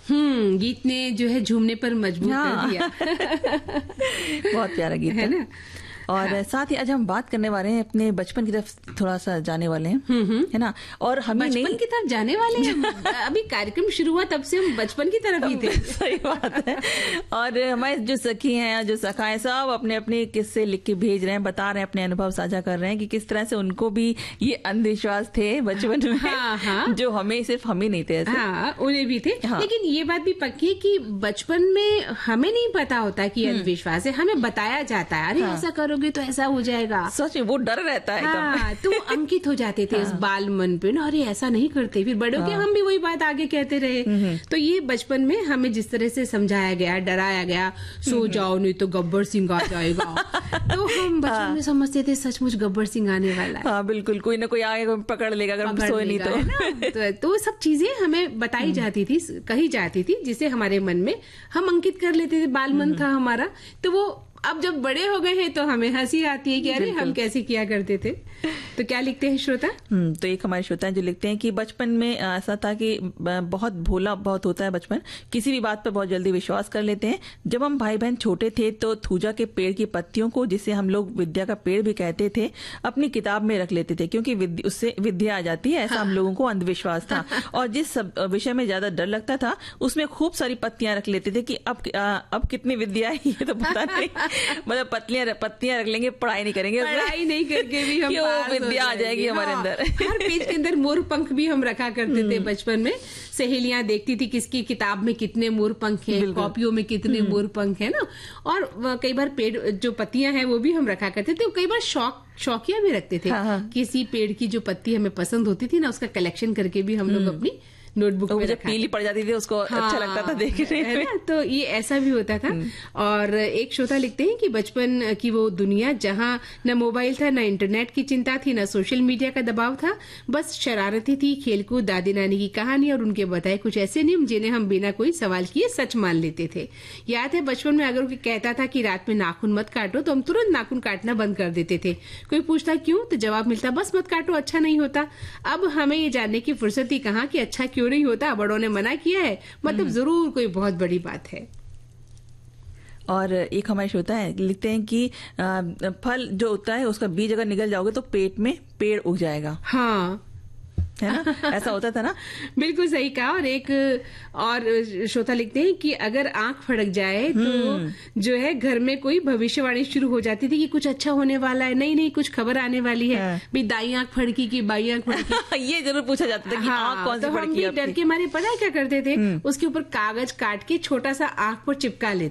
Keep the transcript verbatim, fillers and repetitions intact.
हम्म गीत ने जो है झूमने पर मजबूर हाँ। कर दिया। बहुत प्यारा गीत है ना। और हाँ। साथ ही आज हम बात करने वाले हैं अपने बचपन की तरफ थोड़ा सा जाने वाले हैं, है ना। और हमें बचपन की तरफ जाने वाले हैं। अभी कार्यक्रम शुरू हुआ तब से हम बचपन की तरफ ही थे। सही बात है। और हमारे जो सखी हैं, जो सखा है, सब अपने अपने किस्से लिख के भेज रहे हैं, बता रहे हैं, अपने अनुभव साझा कर रहे हैं कि किस तरह से उनको भी ये अंधविश्वास थे बचपन में। हाँ, हाँ। जो हमें सिर्फ हमें नहीं थे ऐसे। हाँ, उन्हें भी थे। हाँ। लेकिन ये बात भी पक्की है कि बचपन में हमें नहीं पता होता कि अंधविश्वास है, हमें बताया जाता है, अरे ऐसा करो तो ऐसा हो जाएगा। सच में वो डर रहता है। हाँ, तो अंकित हो जाते थे। हाँ। इस बाल मन पे ना, अरे ऐसा नहीं करते। फिर बड़ों के हाँ। हम भी वही बात आगे कहते रहे। तो ये बचपन में हमें जिस तरह से समझाया गया, डराया गया, सो जाओ नहीं तो गब्बर सिंह आ जाएगा। तो हम बचपन हाँ। में समझते थे सचमुच गब्बर सिंह आने वाला है। हाँ, बिल्कुल, कोई ना कोई आएगा, पकड़ लेगा अगर हम सोए नहीं तो। तो, तो सब चीजें हमें बताई जाती थी, कही जाती थी, जिसे हमारे मन में हम अंकित कर लेते थे। बाल मन था हमारा। तो वो अब जब बड़े हो गए हैं तो हमें हंसी आती है कि अरे हम कैसे किया करते थे। तो क्या लिखते हैं श्रोता? हम्म तो एक हमारे श्रोता हैं जो लिखते हैं कि बचपन में ऐसा था कि बहुत भोला बहुत होता है बचपन, किसी भी बात पर बहुत जल्दी विश्वास कर लेते हैं। जब हम भाई बहन छोटे थे तो थूजा के पेड़ की पत्तियों को, जिसे हम लोग विद्या का पेड़ भी कहते थे, अपनी किताब में रख लेते थे क्योंकि उससे विद्या आ जाती है, ऐसा हाँ। हम लोगों को अंधविश्वास था। और जिस विषय में ज्यादा डर लगता था उसमें खूब सारी पत्तियां रख लेते थे कि अब अब कितनी विद्या है ये तो पता नहीं। मतलब पत्तियां पत्तियां रख लेंगे, पढ़ाई नहीं करेंगे, पढ़ाई नहीं करके भी हम विद्या आ जाएगी हमारे अंदर। हर पेज के अंदर मोर पंख भी हम रखा करते थे बचपन में। सहेलियां देखती थी किसकी किताब में कितने मोर पंख हैं, कॉपियों में कितने मोर पंख है ना। और कई बार पेड़ जो पत्तियां हैं वो भी हम रखा करते थे। कई बार शौक शौकिया भी रखते थे। हाँ, हाँ। किसी पेड़ की जो पत्ती हमें पसंद होती थी ना, उसका कलेक्शन करके भी हम लोग अपनी नोटबुक में जब पीली पड़ जाती थी उसको हाँ, अच्छा लगता था देखने में, है ना। तो ये ऐसा भी होता था। और एक श्रोता लिखते हैं कि बचपन की वो दुनिया जहां न मोबाइल था, न इंटरनेट की चिंता थी, न सोशल मीडिया का दबाव था, बस शरारती थी, खेलकूद, दादी नानी की कहानी और उनके बताए कुछ ऐसे नियम जिन्हें हम बिना कोई सवाल किए सच मान लेते थे। याद है बचपन में अगर कोई कहता था कि रात में नाखून मत काटो तो हम तुरंत नाखून काटना बंद कर देते थे। कोई पूछता क्यों तो जवाब मिलता बस मत काटो, अच्छा नहीं होता। अब हमें ये जानने की फुर्सत ही कहाँ कि अच्छा क्यों नहीं होता, बड़ों ने मना किया है, मतलब जरूर कोई बहुत बड़ी बात है। और एक हमारे श्रोता है लिखते हैं कि फल जो होता है उसका बीज अगर निकल जाओगे तो पेट में पेड़ उग जाएगा। हाँ, है ना, ऐसा होता था ना। बिल्कुल सही कहा। और एक और श्रोता लिखते हैं कि अगर आंख फड़क जाए तो जो है घर में कोई भविष्यवाणी शुरू हो जाती थी कि कुछ अच्छा होने वाला है, नहीं नहीं कुछ खबर आने वाली है। हाँ। भी दाई आंख फड़की की बाई आंख फड़की। ये जरूर पूछा जाता था कि हाँ, आंख कौन सी तो फड़की है। डर के मारे पता है क्या करते थे, उसके ऊपर कागज काट के छोटा सा आंख पर चिपका लेते